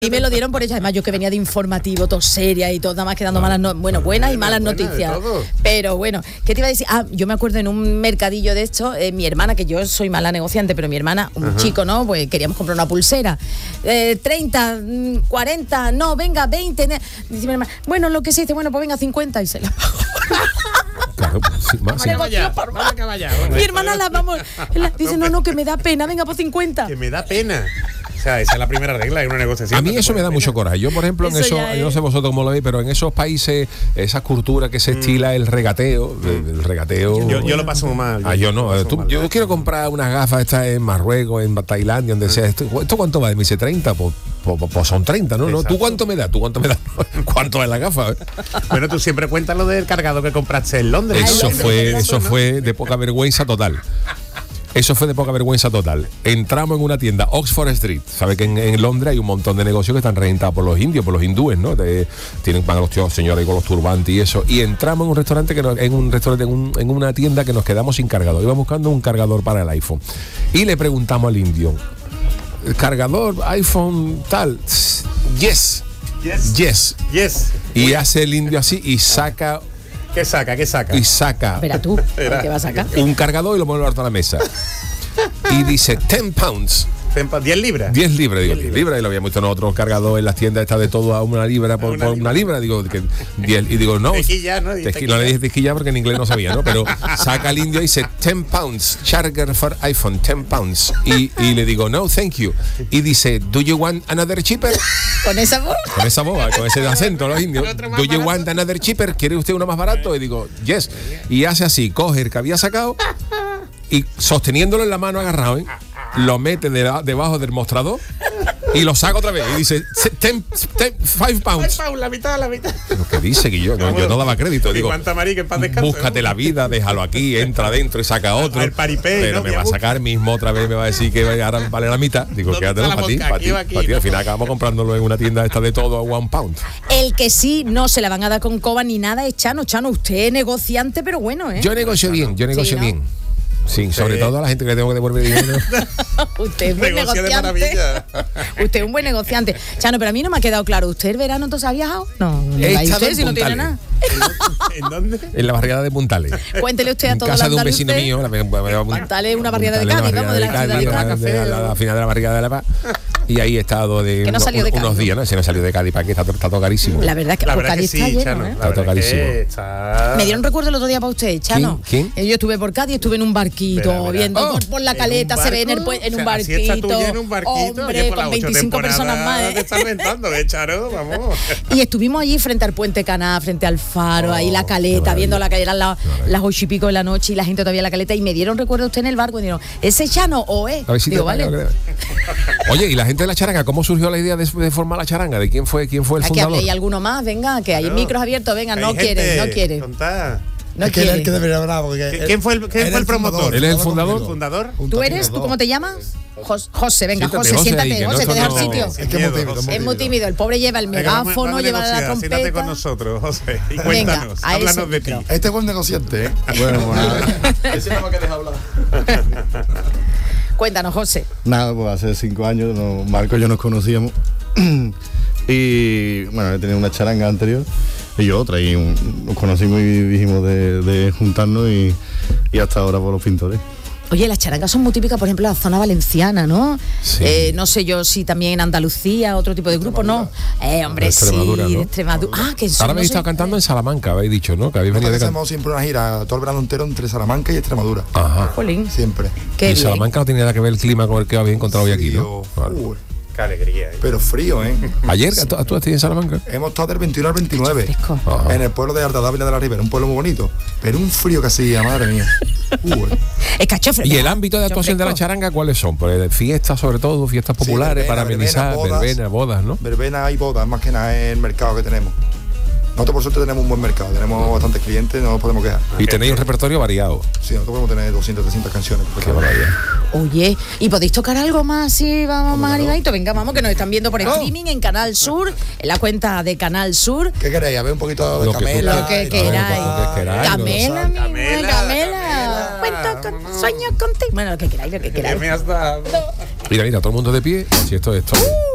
Y me lo dieron por eso, además yo que venía de informativo, todo seria y todo, nada más que dando buenas y malas noticias. Pero bueno, ¿qué te iba a decir? Yo me acuerdo en un mercadillo de esto, mi hermana, que yo soy mala negociante, pero mi hermana, un chico, ¿no? Pues queríamos comprar una pulsera. 30, 40, no, venga, 20. Dice mi hermana, bueno, lo que se dice, bueno, pues venga, 50 y se la pago. Claro, sí, más. Mi hermana dice, no, que me da pena, venga, por 50. Que me da pena. O sea, esa es la primera regla de una negociación. A mí eso me da mucho coraje. Yo, por ejemplo, en eso, yo no sé vosotros cómo lo veis, pero en esos países, esa cultura que se estila el regateo, Yo lo paso muy mal. Yo no. Yo quiero comprar unas gafas estas en Marruecos, en Tailandia, donde sea. ¿Esto cuánto vale? Me dice 30, pues son 30, ¿no? Exacto. ¿Tú cuánto me das? ¿Cuánto es la gafa? Bueno, tú siempre cuentas lo del cargado que compraste en Londres. Eso fue de poca vergüenza total. Eso fue de poca vergüenza total. Entramos en una tienda, Oxford Street. Sabe que en Londres hay un montón de negocios que están regentados por los indios, por los hindúes, ¿no? Van los tíos, señores con los turbantes y eso. Y entramos en un restaurante en una tienda que nos quedamos sin cargador. Iba buscando un cargador para el iPhone. Y le preguntamos al indio, ¿el cargador iPhone tal? Yes. Y hace el indio así y saca. ¿Qué saca? Y saca. Espera tú, ¿qué va a sacar? Un cargador y lo pone a la mesa. Y dice 10 pounds. 10 libras. 10 libras, digo, 10 libras. Y lo habíamos visto nosotros cargado en las tiendas estas de todo a una libra por una libra. Digo, que 10. Y digo, no. Tequilla, ¿no? No le dije tequilla porque en inglés no sabía, ¿no? Pero saca el indio y dice 10 pounds. Charger for iPhone, 10 pounds. Y le digo, no, thank you. Y dice, do you want another cheaper? ¿Con esa voz? Con esa voz, con ese acento, los indios. Do you want another cheaper? ¿Quiere usted uno más barato? Y digo, yes. Y hace así, coge el que había sacado y sosteniéndolo en la mano agarrado, lo mete debajo del mostrador y lo saca otra vez y dice 5 pounds. La mitad. Lo que dice que yo no daba crédito. Digo, búscate la vida, déjalo aquí, entra adentro y saca otro. El paripé, pero ¿no? me va a sacar mismo otra vez, me va a decir que ahora vale la mitad. Digo, quédatelo para ti. Al final acabamos comprándolo en una tienda esta de todo a 1 pound. El que sí no se la van a dar con coba ni nada es Chano. Chano, usted es negociante, pero bueno, ¿eh? Yo negocio bien. ¿no? Sí, sobre todo a la gente que le tengo que devolver dinero. Usted es un buen negociante. Usted es un buen negociante. Chano, pero a mí no me ha quedado claro. ¿Usted el verano entonces ha viajado? No, usted si no tiene nada. ¿En dónde? En la barriada de Puntales. Cuéntele usted a todos los andaluces. En casa de un vecino mío. Puntales es una barriada de Cádiz, vamos, de la ciudad de Cádiz. A final de la barriada de La Paz. Y ahí he estado unos días, ¿no? Se me salió de Cádiz para que está todo carísimo. La verdad es que Cádiz está lleno, Chano, está todo carísimo. Me dieron recuerdo el otro día para usted, Chano. ¿Quién? Yo estuve por Cádiz, estuve en un barquito, viendo por la caleta, se ve en un barquito. En un barquito. Hombre, con 25 personas más. Te estás inventando, Charo, vamos. Y estuvimos allí frente al Puente Caná, frente al faro, ahí la caleta, viendo la caleta las 8 y pico de la noche y la gente todavía en la caleta. Y me dieron recuerdo usted en el barco y dijeron, ¿ese Chano o es? Digo, vale. Oye, ¿y la gente de la charanga? ¿Cómo surgió la idea de formar la charanga? ¿De quién fue el fundador? ¿Hay alguno más? Venga, que hay micros abiertos, venga, no quiere. No es que él que debería hablar. ¿Quién fue el promotor? ¿Él es el fundador? ¿Tú eres? ¿Tú cómo te llamas? José, venga, Siéntate, José, siéntate, ahí, José, te deja el sitio. Es muy tímido, el pobre lleva el megáfono, lleva la trompeta. Siéntate con nosotros, José, y cuéntanos, háblanos de ti. Este es buen negociante, ¿eh? Bueno, ese no me queréis hablar. Cuéntanos, José. Nada, pues hace 5 años, Marco y yo nos conocíamos. Y bueno, he tenido una charanga anterior y yo otra, y nos conocimos y dijimos de juntarnos y hasta ahora por los pintores. Oye, las charangas son muy típicas, por ejemplo, en la zona valenciana, ¿no? Sí. No sé yo si también en Andalucía, otro tipo de grupo, ¿no? Hombre, Extremadura, sí, ¿no? Extremadura. Que eso ahora habéis estado cantando en Salamanca, habéis dicho, ¿no? Que habéis venido de hacemos siempre una gira todo el verano entero entre Salamanca y Extremadura. Ajá. Jolín. Siempre. Qué y bien. Salamanca no tiene nada que ver el clima con el que habéis encontrado hoy aquí, ¿no? Claro. Qué alegría. Pero frío, ¿eh? Ayer, ¿tú estás en Salamanca? Hemos estado del 21 al 29 Fresco. en el pueblo de Arta Dávila de la Ribera, un pueblo muy bonito, pero un frío que hacía, madre mía. Es cachofre. ¿Y el ámbito de actuación de la charanga cuáles son? Pues fiestas, sobre todo, fiestas populares, verbena, para amenizar, verbena, bodas, ¿no? Verbena y bodas, más que nada en el mercado que tenemos. Nosotros por suerte tenemos un buen mercado, tenemos bastantes clientes, no nos podemos quejar. Y tenéis un repertorio variado. Sí, nosotros podemos tener 200, 300 canciones. Qué maravilla. Oye, ¿y podéis tocar algo más si vamos más animadito? Venga, vamos, que nos están viendo por streaming en Canal Sur, en la cuenta de Canal Sur. ¿Qué queréis? A ver un poquito de Camela. Lo que queráis. Camela, mi mujer, Camela. Cuento con sueños contigo. Bueno, lo que queráis, lo que queráis. Me has dado. Mira, todo el mundo de pie. Si esto.